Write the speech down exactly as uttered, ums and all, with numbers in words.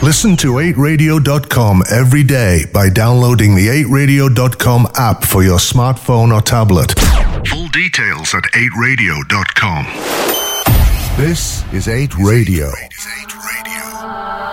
Listen to eight radio dot com every day by downloading the eight radio dot com app for your smartphone or tablet. Full details at eight radio dot com. This is eight Radio.